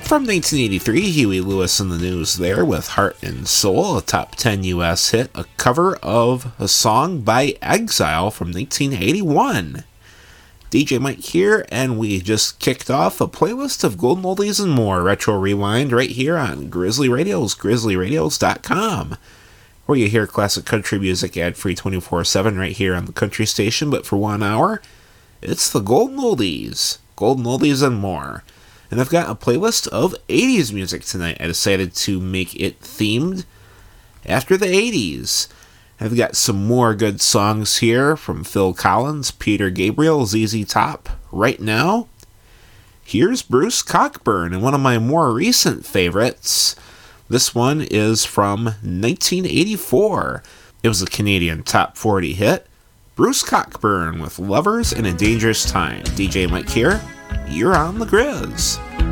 From 1983, Huey Lewis and the News there with Heart and Soul, a top 10 US hit, a cover of a song by Exile from 1981. DJ Mike here, and we just kicked off a playlist of golden oldies and more retro rewind right here on Grizzly Radios, grizzlyradios.com, where you hear classic country music ad-free 24/7 right here on the country station, but for 1 hour, it's the golden oldies and more. And I've got a playlist of 80s music tonight. I decided to make it themed after the 80s. I've got some more good songs here from Phil Collins, Peter Gabriel, ZZ Top. Right now, here's Bruce Cockburn, and one of my more recent favorites. This one is from 1984. It was a Canadian top 40 hit. Bruce Cockburn with Lovers in a Dangerous Time. DJ Mike here. You're on the Grizz.